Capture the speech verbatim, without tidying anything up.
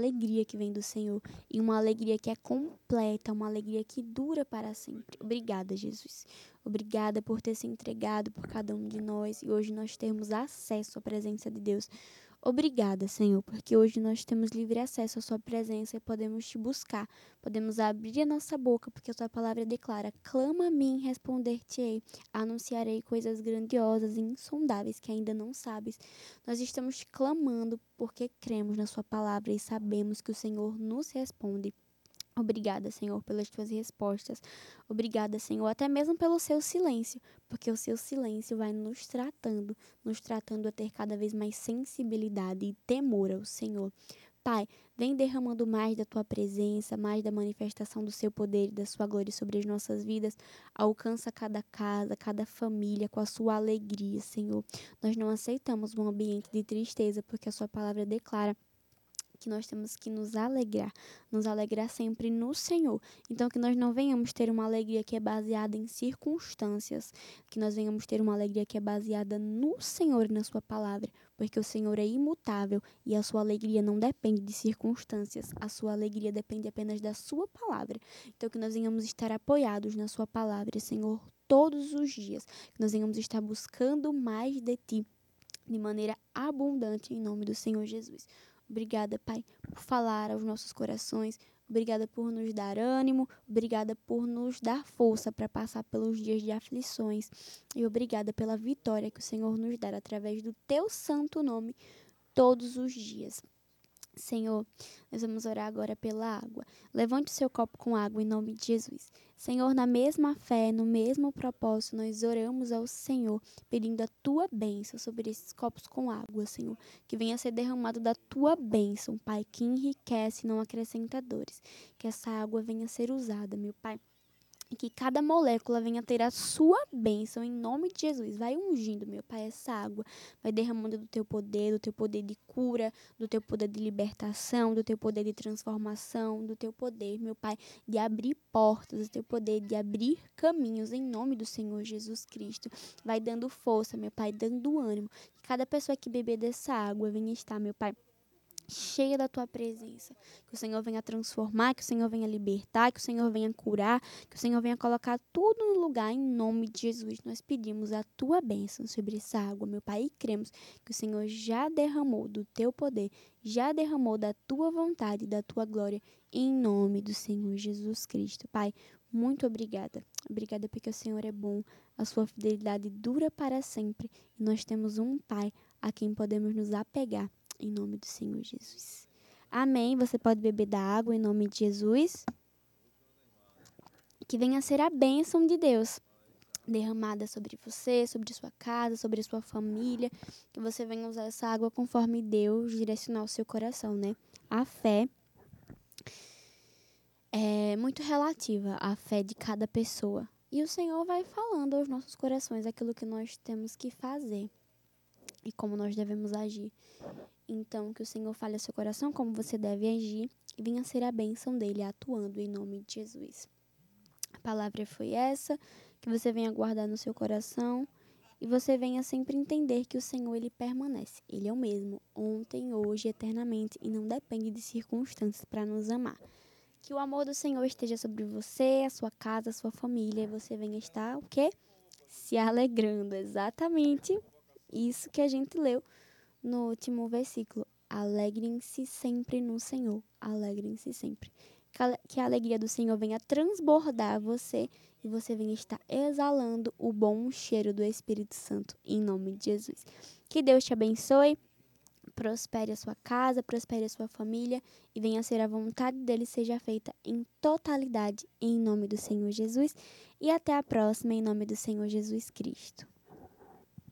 alegria que vem do Senhor e uma alegria que é completa, uma alegria que dura para sempre. Obrigada, Jesus. Obrigada por ter se entregado por cada um de nós e hoje nós termos acesso à presença de Deus. Obrigada, Senhor, porque hoje nós temos livre acesso à sua presença e podemos te buscar. Podemos abrir a nossa boca, porque a tua palavra declara: clama a mim, responder-te-ei. Anunciarei coisas grandiosas e insondáveis que ainda não sabes. Nós estamos te clamando porque cremos na sua palavra e sabemos que o Senhor nos responde. Obrigada, Senhor, pelas tuas respostas. Obrigada, Senhor, até mesmo pelo seu silêncio, porque o seu silêncio vai nos tratando, nos tratando a ter cada vez mais sensibilidade e temor ao Senhor. Pai, vem derramando mais da tua presença, mais da manifestação do seu poder e da sua glória sobre as nossas vidas. Alcança cada casa, cada família com a sua alegria, Senhor. Nós não aceitamos um ambiente de tristeza, porque a sua palavra declara que nós temos que nos alegrar, nos alegrar sempre no Senhor. Então, que nós não venhamos ter uma alegria que é baseada em circunstâncias, que nós venhamos ter uma alegria que é baseada no Senhor e na sua palavra, porque o Senhor é imutável e a sua alegria não depende de circunstâncias, a sua alegria depende apenas da sua palavra. Então, que nós venhamos estar apoiados na sua palavra, Senhor, todos os dias, que nós venhamos estar buscando mais de Ti, de maneira abundante, em nome do Senhor Jesus. Obrigada, Pai, por falar aos nossos corações. Obrigada por nos dar ânimo. Obrigada por nos dar força para passar pelos dias de aflições. E obrigada pela vitória que o Senhor nos dá através do Teu santo nome todos os dias. Senhor, nós vamos orar agora pela água. Levante o seu copo com água em nome de Jesus. Senhor, na mesma fé, no mesmo propósito, nós oramos ao Senhor, pedindo a Tua bênção sobre esses copos com água, Senhor. Que venha a ser derramado da Tua bênção, Pai, que enriquece e não acrescenta dores. Que essa água venha a ser usada, meu Pai. E que cada molécula venha ter a sua bênção em nome de Jesus. Vai ungindo, meu Pai, essa água. Vai derramando do teu poder, do teu poder de cura, do teu poder de libertação, do teu poder de transformação, do teu poder, meu Pai, de abrir portas, do teu poder de abrir caminhos em nome do Senhor Jesus Cristo. Vai dando força, meu Pai, dando ânimo. Que cada pessoa que beber dessa água venha estar, meu Pai, cheia da tua presença, que o Senhor venha transformar, que o Senhor venha libertar, que o Senhor venha curar, que o Senhor venha colocar tudo no lugar em nome de Jesus. Nós pedimos a tua bênção sobre essa água, meu Pai, e cremos que o Senhor já derramou do teu poder, já derramou da tua vontade e da tua glória em nome do Senhor Jesus Cristo. Pai, muito obrigada. Obrigada porque o Senhor é bom, a sua fidelidade dura para sempre e nós temos um Pai a quem podemos nos apegar. Em nome do Senhor Jesus. Amém. Você pode beber da água em nome de Jesus. Que venha a ser a bênção de Deus derramada sobre você, sobre sua casa, sobre sua família. Que você venha usar essa água conforme Deus direcionar o seu coração, né? A fé é muito relativa à fé de cada pessoa. E o Senhor vai falando aos nossos corações aquilo que nós temos que fazer e como nós devemos agir. Então, que o Senhor fale ao seu coração como você deve agir e venha ser a bênção dele atuando em nome de Jesus. A palavra foi essa, que você venha guardar no seu coração e você venha sempre entender que o Senhor, ele permanece. Ele é o mesmo, ontem, hoje, eternamente, e não depende de circunstâncias para nos amar. Que o amor do Senhor esteja sobre você, a sua casa, a sua família, e você venha estar, o quê? Se alegrando, exatamente isso que a gente leu no último versículo. Alegrem-se sempre no Senhor. Alegrem-se sempre. Que a alegria do Senhor venha transbordar você e você venha estar exalando o bom cheiro do Espírito Santo em nome de Jesus. Que Deus te abençoe, prospere a sua casa, prospere a sua família e venha a ser a vontade dele seja feita em totalidade em nome do Senhor Jesus. E até a próxima em nome do Senhor Jesus Cristo.